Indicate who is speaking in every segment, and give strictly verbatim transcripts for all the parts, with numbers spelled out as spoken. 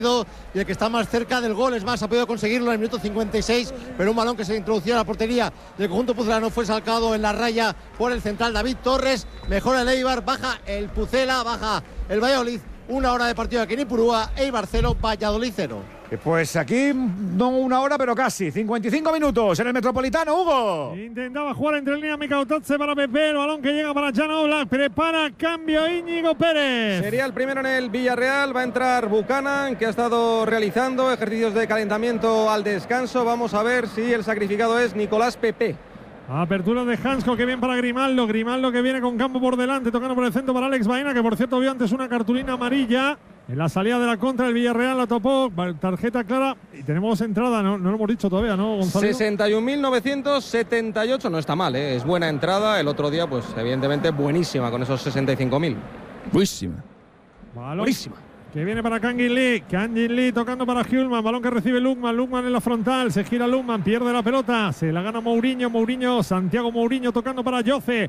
Speaker 1: y el que está más cerca del gol. Es más, ha podido conseguirlo en el minuto cincuenta y seis, pero un balón que se introducía a la portería del conjunto pucelano fue sacado en la raya por el central David Torres. Mejora el Eibar, baja el Pucela, baja el Valladolid. Una hora de partido aquí en Ipurúa. Eibar cero, Valladolid cero.
Speaker 2: Pues aquí no una hora, pero casi. cincuenta y cinco minutos en el Metropolitano, Hugo.
Speaker 3: Intentaba jugar entre línea Mikautatze para Pepe. El balón que llega para Jan Oblak. Prepara cambio Íñigo Pérez.
Speaker 4: Sería el primero en el Villarreal. Va a entrar Buchanan, que ha estado realizando ejercicios de calentamiento al descanso. Vamos a ver si el sacrificado es Nicolás Pepe.
Speaker 3: Apertura de Hansko, que bien para Grimaldo. Grimaldo que viene con campo por delante, tocando por el centro para Alex Baena, que por cierto vio antes una cartulina amarilla en la salida de la contra. El Villarreal la topó, tarjeta clara. Y tenemos entrada, no, no lo hemos dicho todavía, ¿no, Gonzalo?
Speaker 4: sesenta y un mil novecientos setenta y ocho, no está mal, ¿eh? Es buena entrada. El otro día, pues evidentemente buenísima con esos sesenta y cinco mil.
Speaker 5: Buenísima.
Speaker 3: Balón
Speaker 5: Buenísima.
Speaker 3: que viene para Kangin Lee. Kangin Lee tocando para Hjulman. Balón que recibe Lukman. Lukman en la frontal. Se gira Lukman. Pierde la pelota. Se la gana Mourinho. Mourinho. Santiago Mourinho tocando para Yoce.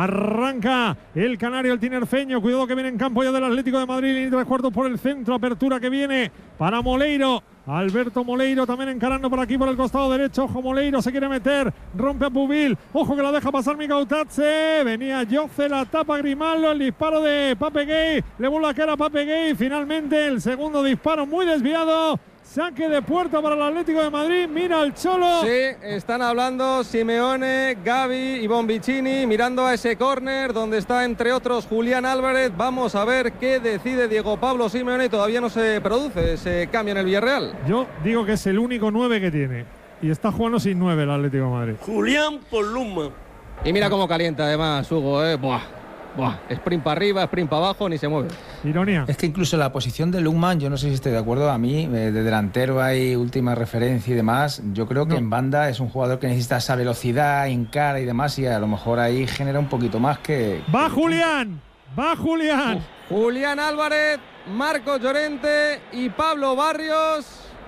Speaker 3: Arranca el canario, el tinerfeño. Cuidado que viene en campo ya del Atlético de Madrid. Y tres cuartos por el centro. Apertura que viene para Moleiro. Alberto Moleiro también encarando por aquí por el costado derecho. Ojo, Moleiro se quiere meter. Rompe a Pubil. Ojo que la deja pasar Mikautatze. Venía Yoce, la tapa Grimaldo. El disparo de Pape Gay. Le vuelve a caer a Pape Gay. Finalmente el segundo disparo muy desviado. Saque de puerta para el Atlético de Madrid. Mira al Cholo.
Speaker 4: Sí, están hablando Simeone, Gavi y Bonvicini, mirando a ese córner donde está entre otros Julián Álvarez. Vamos a ver qué decide Diego Pablo Simeone. Todavía no se produce ese cambio en el Villarreal.
Speaker 3: Yo digo que es el único nueve que tiene. Y está jugando sin nueve el Atlético de Madrid.
Speaker 6: Julián por Luma.
Speaker 4: Y mira cómo calienta además Hugo, ¿eh? Buah. Buah, sprint para arriba, sprint para abajo, ni se mueve.
Speaker 3: Ironía.
Speaker 7: Es que incluso la posición de Lukman, yo no sé si estoy de acuerdo, a mí, de delantero hay última referencia y demás. Yo creo que no. En banda es un jugador que necesita esa velocidad, encara y demás, y a lo mejor ahí genera un poquito más que...
Speaker 3: ¡Va
Speaker 7: que...
Speaker 3: Julián! ¡Va Julián!
Speaker 4: Uf. Julián Álvarez, Marcos Llorente y Pablo Barrios.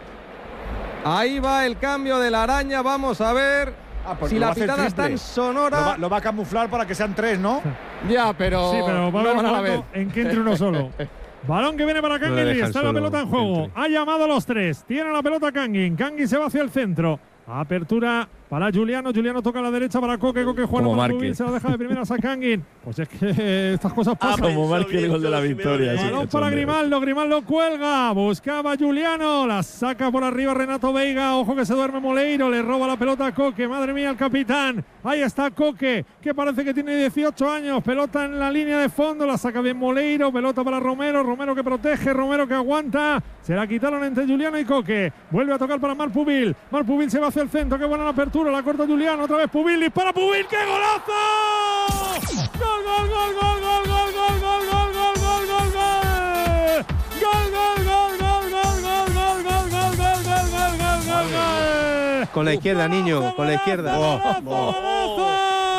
Speaker 4: Ahí va el cambio de la araña, vamos a ver...
Speaker 2: Ah, pues
Speaker 4: si la pitada es tan sonora...
Speaker 2: Lo va, lo va a camuflar para que sean tres, ¿no?
Speaker 4: Ya, pero...
Speaker 3: Sí, pero va a haber un momento en que entre uno solo. Balón que viene para Kangin Lee. Está la pelota en juego. Ha llamado a los tres. Tiene la pelota Kangin. Kangin se va hacia el centro. Apertura para Juliano. Juliano toca a la derecha para Coque. Coque juega para Pubil. Se la deja de primeras a Kangin. Pues es que estas cosas pasan.
Speaker 5: Ah, como marque el gol de la victoria.
Speaker 3: Balón
Speaker 5: Sí,
Speaker 3: para Grimaldo. Grimaldo cuelga. Buscaba a Juliano. La saca por arriba Renato Veiga. Ojo que se duerme Moleiro. Le roba la pelota a Coque. Madre mía, el capitán. Ahí está Coque, que parece que tiene dieciocho años. Pelota en la línea de fondo. La saca bien Moleiro. Pelota para Romero. Romero que protege. Romero que aguanta. Se la quitaron entre Juliano y Coque. Vuelve a tocar para Marc Pubil. Marc Pubil se va hacia el centro. Qué buena la apertura. La corta Juliano. Otra vez Pubil. Dispara Pubil. ¡Qué golazo! ¡Gol, gol, gol, gol, gol, gol, gol, gol, gol, gol, gol, gol, gol! ¡Gol, gol, gol, gol, gol, gol, gol, gol, gol, gol, gol, gol, gol, gol, gol!
Speaker 6: Con la izquierda, niño, con la izquierda.
Speaker 3: ¡Golazo, golazo!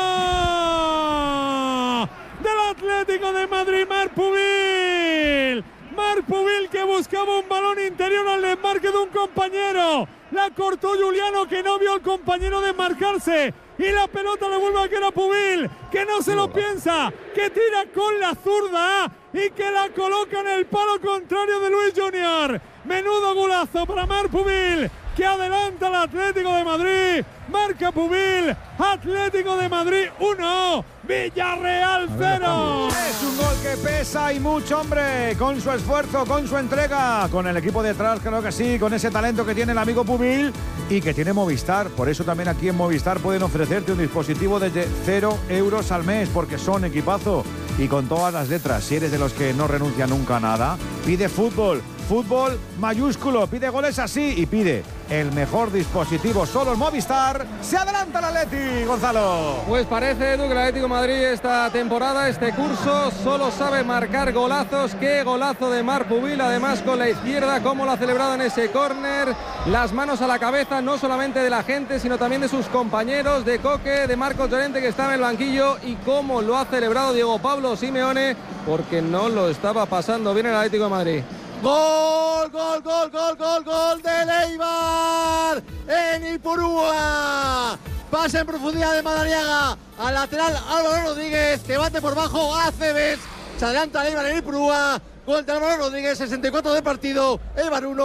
Speaker 3: Del Atlético de Madrid, Marc Pubil. Marc Pubil que buscaba un balón interior al desmarque de un compañero. La cortó Juliano, que no vio al compañero desmarcarse. Y la pelota le vuelve a quedar a Pubil, que no se lo piensa, que tira con la zurda y que la coloca en el palo contrario de Luis Junior. Menudo golazo para Marc Pubil, que adelanta al Atlético de Madrid. Marca Pubil, Atlético de Madrid uno, Villarreal cero.
Speaker 2: Es un gol que pesa y mucho, hombre, con su esfuerzo, con su entrega, con el equipo detrás, creo que sí, con ese talento que tiene el amigo Pubil y que tiene Movistar. Por eso también aquí en Movistar pueden ofrecerte un dispositivo desde cero euros al mes, porque son equipazo y con todas las letras. Si eres de los que no renuncia nunca a nada, pide fútbol. Fútbol mayúsculo, pide goles así y pide el mejor dispositivo solo en Movistar. Se adelanta el Atleti, Gonzalo.
Speaker 4: Pues parece, Edu, que el Atlético de Madrid esta temporada, este curso, solo sabe marcar golazos. Qué golazo de Marc Pubil, además con la izquierda, cómo lo ha celebrado en ese córner. Las manos a la cabeza, no solamente de la gente, sino también de sus compañeros, de Coque, de Marcos Llorente, que está en el banquillo, y cómo lo ha celebrado Diego Pablo Simeone, porque no lo estaba pasando bien el Atlético de Madrid.
Speaker 1: Gol, gol, gol, gol, gol, gol del Eibar en Ipurúa. Pasa en profundidad de Madariaga al lateral Álvaro Rodríguez, que bate por bajo a Cebes. Se adelanta el Eibar en Ipurúa. Gol de Álvaro Rodríguez, sesenta y cuatro de partido. Eibar uno.